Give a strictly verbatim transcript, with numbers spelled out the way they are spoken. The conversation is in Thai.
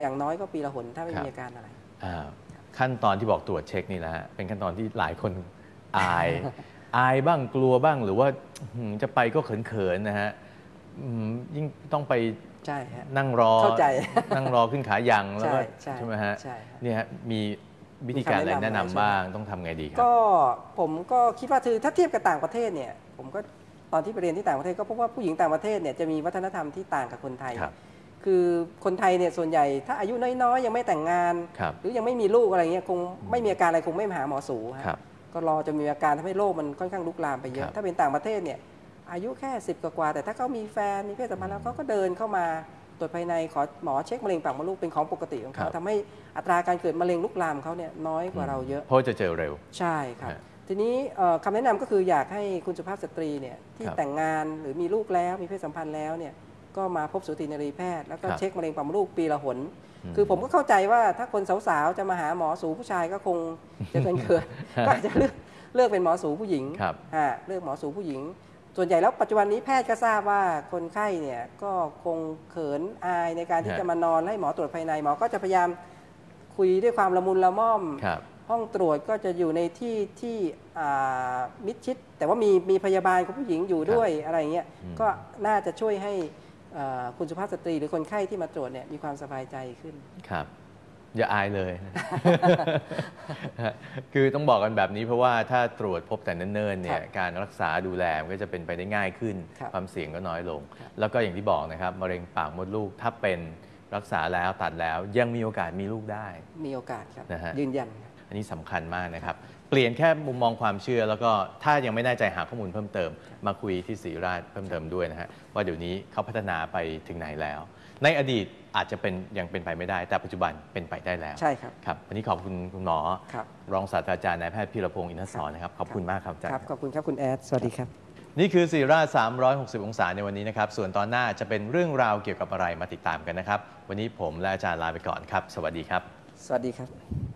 อย่างน้อยก็ปีละหนถ้าไม่มีอาการอะไรขั้นตอนที่บอกตรวจเช็คนี่แหละเป็นขั้นตอนที่หลายคนอายอายบ้างกลัวบ้างหรือว่าจะไปก็เขินๆนะฮะยิ่งต้องไปนั่งรอนั่งรอขึ้นขายังแล้วก็ใช่ไหมฮะนี่ฮะมีวิธีการอะไรแนะนำบ้างต้องทำไงดีครับก็ผมก็คิดว่าคือถ้าเทียบกับต่างประเทศเนี่ยผมก็ตอนที่ไปเรียนที่ต่างประเทศก็พบว่าผู้หญิงต่างประเทศเนี่ยจะมีวัฒนธรรมที่ต่างกับคนไทยคือคนไทยเนี่ยส่วนใหญ่ถ้าอายุน้อยๆยังไม่แต่งงานหรือยังไม่มีลูกอะไรเงี้ยคงไม่มีอาการอะไรคงไม่มาหาหมอสูครับก็รอจะมีอาการทำให้โรคมันค่อนข้างลุกลามไปเยอะถ้าเป็นต่างประเทศเนี่ยอายุแค่สิบกว่าแต่ถ้าเขามีแฟนมีเพศสัมพันธ์แล้วเขาก็เดินเข้ามาตรวจภายในขอหมอเช็คมะเร็งปากมดลูกเป็นของปกติของเขาทำให้อัตราการเกิดมะเร็งลุกลามเขาเนี่ยน้อยกว่าเราเยอะเพราะจะเจอเร็วใช่ครับทีนี้คำแนะนำก็คืออยากให้คุณสุภาพสตรีเนี่ยที่แต่งงานหรือมีลูกแล้วมีเพศสัมพันธ์แล้วเนี่ยก็มาพบสูตินรีแพทย์แล้วก็เช็คมะเร็งปากมดลูกปีละหนคือผมก็เข้าใจว่าถ้าคนสาวๆจะมาหาหมอสูผู้ชายก็คงจะเกินเกินก็จะเลือกเลือกเป็นหมอสูผู้หญิงเลือกหมอสูผู้หญิงส่วนใหญ่แล้วปัจจุบันนี้แพทย์ก็ทราบว่าคนไข้เนี่ยก็คงเขินอายในการที่จะมานอนให้หมอตรวจภายในหมอก็จะพยายามคุยด้วยความละมุนละม่อมห้องตรวจก็จะอยู่ในที่ที่มิดชิดแต่ว่ามีมีพยาบาลของผู้หญิงอยู่ด้วยอะไรเงี้ยก็น่าจะช่วยให้คุณสุภาพสตรีหรือคนไข้ที่มาตรวจเนี่ยมีความสบายใจขึ้นครับอย่าอายเลย คือต้องบอกกันแบบนี้เพราะว่าถ้าตรวจพบแต่เนิ่นๆเนี่ยการรักษาดูแลก็จะเป็นไปได้ง่ายขึ้นความเสี่ยงก็น้อยลงแล้วก็อย่างที่บอกนะครับมะเร็งปากมดลูกถ้าเป็นรักษาแล้วตัดแล้วยังมีโอกาสมีลูกได้มีโอกาสครับนะฮะยืนยันอันนี้สำคัญมากนะครับเปลี่ยนแค่มุมมองความเชื่อแล้วก็ถ้ายังไม่แน่ใจหาข้อมูลเพิ่มเติมมาคุยที่ศรีราชเพิ่มเติมด้วยนะฮะว่าเดี๋ยวนี้เขาพัฒนาไปถึงไหนแล้วในอดีตอาจจะเป็นยังเป็นไปไม่ได้แต่ปัจจุบันเป็นไปได้แล้วใช่ครับครับวันนี้ขอบคุณคุณหมอรองศาสตราจารย์นายแพทย์พีรพงศ์อินทศรนะครับขอบคุณมากครับอาจารย์ครับขอบคุณครับคุณแอดสวัสดีครับนี่คือศรีราชสามร้อยหกสิบองศาในวันนี้นะครับส่วนตอนหน้าจะเป็นเรื่องราวเกี่ยวกับอะไรมาติดตามกันนะครับวันนี้ผมและอาจารย์ลาไปก่อนครับสวัสดีครับสวัสดีครับ